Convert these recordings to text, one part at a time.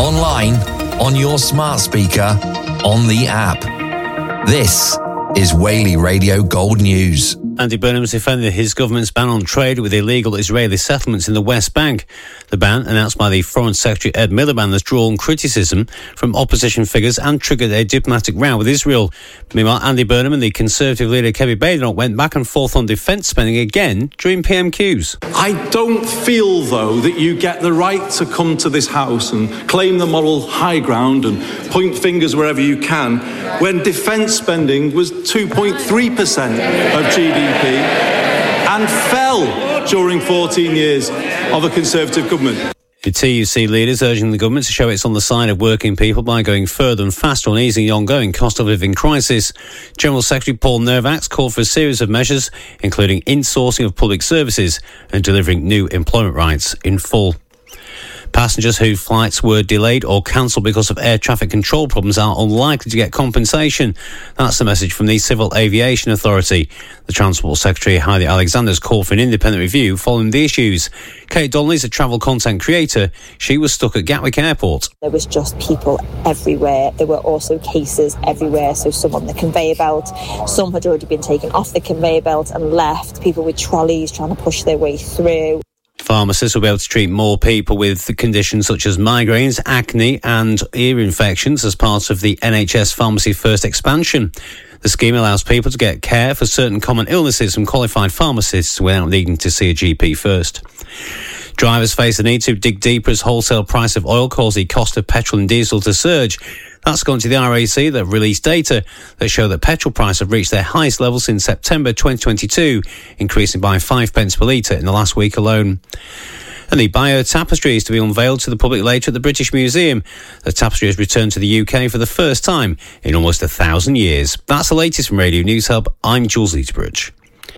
online, on your smart speaker, on the app. This is Whaley Radio Gold News. Andy Burnham has defended his government's ban on trade with illegal Israeli settlements in the West Bank. The ban, announced by the Foreign Secretary Ed Miliband, has drawn criticism from opposition figures and triggered a diplomatic row with Israel. Meanwhile, Andy Burnham and the Conservative leader Kevin Badenoch went back and forth on defence spending again during PMQs. I don't feel, though, that you get the right to come to this House and claim the moral high ground and point fingers wherever you can when defence spending was 2.3% of GDP and fell during 14 years of a Conservative government. The TUC leaders urging the government to show it's on the side of working people by going further and faster on easing the ongoing cost of living crisis. General Secretary Paul Nervax called for a series of measures, including insourcing of public services and delivering new employment rights in full. Passengers whose flights were delayed or cancelled because of air traffic control problems are unlikely to get compensation. That's the message from the Civil Aviation Authority. The Transport Secretary, Heidi Alexander's called for an independent review following the issues. Kate Donnelly is a travel content creator. She was stuck at Gatwick Airport. There was just people everywhere. There were also cases everywhere. So some on the conveyor belt, some had already been taken off the conveyor belt and left. People with trolleys trying to push their way through. Pharmacists will be able to treat more people with conditions such as migraines, acne and ear infections as part of the NHS Pharmacy First expansion. The scheme allows people to get care for certain common illnesses from qualified pharmacists without needing to see a GP first. Drivers face the need to dig deeper as wholesale price of oil causes the cost of petrol and diesel to surge. That's gone to the RAC that released data that show that petrol prices have reached their highest level since September 2022, increasing by 5 pence per litre in the last week alone. And the Bayeux Tapestry is to be unveiled to the public later at the British Museum. The tapestry has returned to the UK for the first time in almost 1,000 years. That's the latest from Radio News Hub. I'm Jules Leesbridge.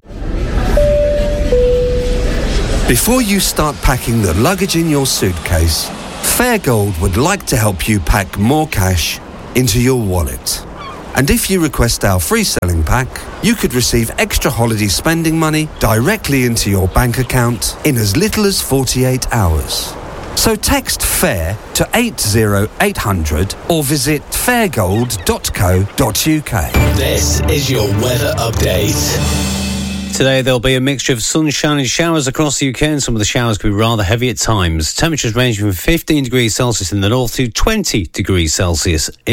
Before you start packing the luggage in your suitcase, Fairgold would like to help you pack more cash into your wallet. And if you request our free selling pack, you could receive extra holiday spending money directly into your bank account in as little as 48 hours. So text FAIR to 80800 or visit fairgold.co.uk. This is your weather update. Today there'll be a mixture of sunshine and showers across the UK, and some of the showers could be rather heavy at times. Temperatures ranging from 15 degrees Celsius in the north to 20 degrees Celsius in